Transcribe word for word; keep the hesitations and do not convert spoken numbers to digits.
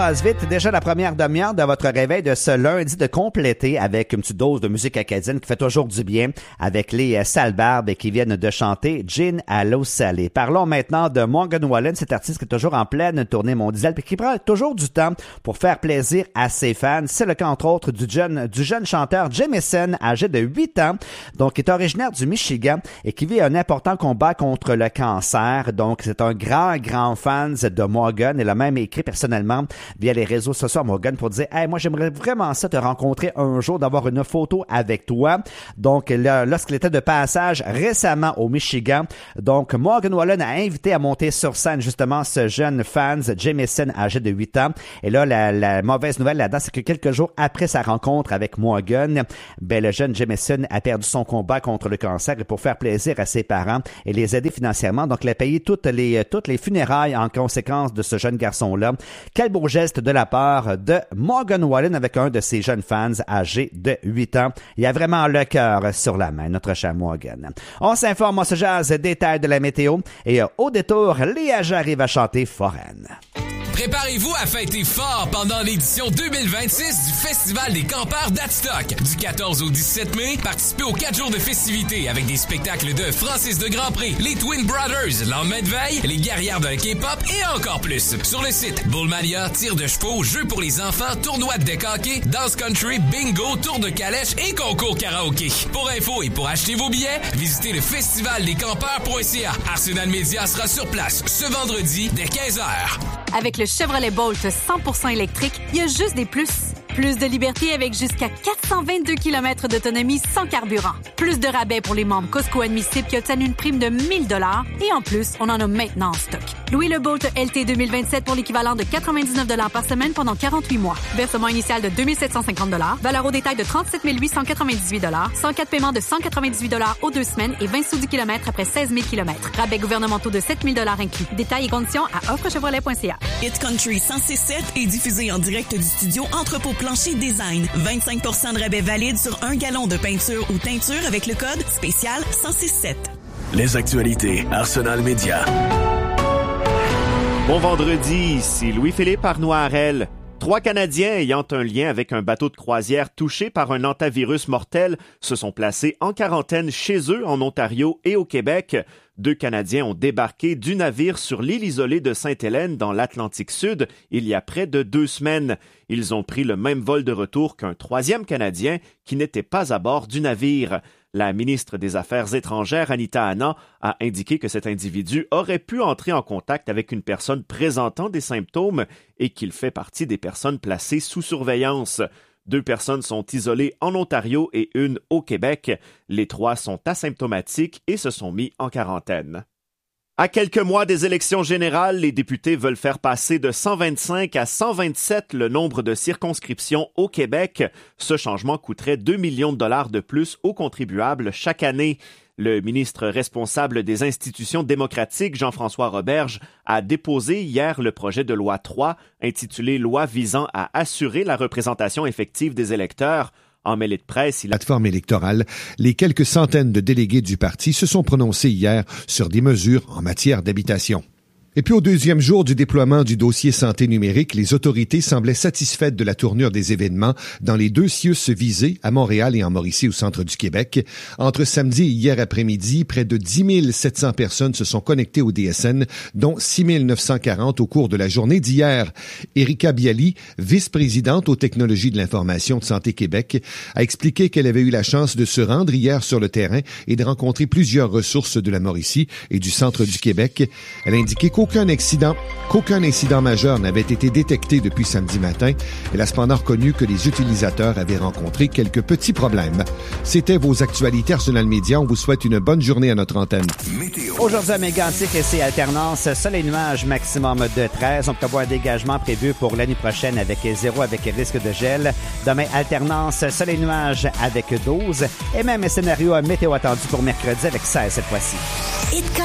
Passe vite, déjà la première demi-heure de votre réveil de ce lundi de compléter avec une petite dose de musique acadienne qui fait toujours du bien avec les Sales Barbes qui viennent de chanter Gin à l'eau salée. Parlons maintenant de Morgan Wallen, cet artiste qui est toujours en pleine tournée mondiale et qui prend toujours du temps pour faire plaisir à ses fans. C'est le cas entre autres du jeune, du jeune chanteur Jamieson, âgé de huit ans, donc qui est originaire du Michigan et qui vit un important combat contre le cancer. Donc c'est un grand, grand fan de Morgan. Il a même écrit personnellement via les réseaux sociaux à Morgan pour dire « Hey, moi, j'aimerais vraiment ça te rencontrer un jour, d'avoir une photo avec toi. » Donc, là, lorsqu'il était de passage récemment au Michigan, donc Morgan Wallen a invité à monter sur scène justement ce jeune fan, Jamieson, âgé de huit ans. Et là, la, la mauvaise nouvelle là-dedans, c'est que quelques jours après sa rencontre avec Morgan, ben, le jeune Jamieson a perdu son combat contre le cancer et pour faire plaisir à ses parents et les aider financièrement, donc il a payé toutes les, toutes les funérailles en conséquence de ce jeune garçon-là. Quel beau geste de la part de Morgan Wallen avec un de ses jeunes fans âgés de huit ans. Il a vraiment le cœur sur la main, notre cher Morgan. On s'informe, on se jase, détails de la météo et au détour, Léa J arrive à chanter Foraine. Préparez-vous à fêter fort pendant l'édition deux mille vingt-six du Festival des campeurs d'Adstock. Du quatorze au dix-sept mai, participez aux quatre jours de festivités avec des spectacles de Francis de Grandpré, les Twin Brothers, Lendemain de veille, les guerrières de K-pop et encore plus. Sur le site, Bullmania, tir de chevaux, jeux pour les enfants, tournoi de deck hockey, danse country, bingo, tour de calèche et concours karaoké. Pour info et pour acheter vos billets, visitez le festival des campeurs point c a. Arsenal Media sera sur place ce vendredi dès quinze heures. Avec le Chevrolet Bolt cent pour cent électrique, il y a juste des plus. Plus de liberté avec jusqu'à quatre cent vingt-deux kilomètres d'autonomie sans carburant. Plus de rabais pour les membres Costco admissibles qui obtiennent une prime de mille dollars. Et en plus, on en a maintenant en stock. Louez le Bolt L T deux mille vingt-sept pour l'équivalent de quatre-vingt-dix-neuf dollars par semaine pendant quarante-huit mois. Versement initial de deux mille sept cent cinquante dollars. Valeur au détail de trente-sept mille huit cent quatre-vingt-dix-huit dollars. cent quatre paiements de cent quatre-vingt-dix-huit dollars aux deux semaines et vingt sous du kilomètre après seize mille kilomètres. Rabais gouvernementaux de sept mille dollars inclus. Détails et conditions à offre chevrolet point c a. Hit Country cent six sept est diffusé en direct du studio Entrepôt Plancher Design. vingt-cinq pour cent de rabais valide sur un gallon de peinture ou teinture avec le code spécial cent six sept. Les actualités Arsenal Média. Bon vendredi, ici Louis-Philippe Arnoirel. Trois Canadiens ayant un lien avec un bateau de croisière touché par un hantavirus mortel se sont placés en quarantaine chez eux en Ontario et au Québec. Deux Canadiens ont débarqué du navire sur l'île isolée de Sainte-Hélène dans l'Atlantique Sud il y a près de deux semaines. Ils ont pris le même vol de retour qu'un troisième Canadien qui n'était pas à bord du navire. La ministre des Affaires étrangères, Anita Anand, a indiqué que cet individu aurait pu entrer en contact avec une personne présentant des symptômes et qu'il fait partie des personnes placées sous surveillance. Deux personnes sont isolées en Ontario et une au Québec. Les trois sont asymptomatiques et se sont mis en quarantaine. À quelques mois des élections générales, les députés veulent faire passer de cent vingt-cinq à cent vingt-sept le nombre de circonscriptions au Québec. Ce changement coûterait deux millions de dollars de plus aux contribuables chaque année. Le ministre responsable des institutions démocratiques, Jean-François Roberge, a déposé hier le projet de loi trois, intitulé « Loi visant à assurer la représentation effective des électeurs ». En mêlée de presse, il a... Plateforme électorale, les quelques centaines de délégués du parti se sont prononcés hier sur des mesures en matière d'habitation. Et puis au deuxième jour du déploiement du dossier santé numérique, les autorités semblaient satisfaites de la tournure des événements dans les deux C I U S visés, à Montréal et en Mauricie au centre du Québec. Entre samedi et hier après-midi, près de dix mille sept cents personnes se sont connectées au D S N, dont six mille neuf cent quarante au cours de la journée d'hier. Erika Bialy, vice-présidente aux technologies de l'information de Santé Québec, a expliqué qu'elle avait eu la chance de se rendre hier sur le terrain et de rencontrer plusieurs ressources de la Mauricie et du centre du Québec. Elle a indiqué qu'au Aucun accident, qu'aucun incident majeur n'avait été détecté depuis samedi matin. Elle a cependant reconnu que les utilisateurs avaient rencontré quelques petits problèmes. C'était vos actualités Arsenal Média. On vous souhaite une bonne journée à notre antenne. Météo. Aujourd'hui à Mégantic, c'est alternance soleil nuage maximum de treize. On prévoit un dégagement prévu pour l'année prochaine avec zéro avec risque de gel. Demain, alternance soleil nuage avec douze. Et même scénario météo attendu pour mercredi avec seize cette fois-ci.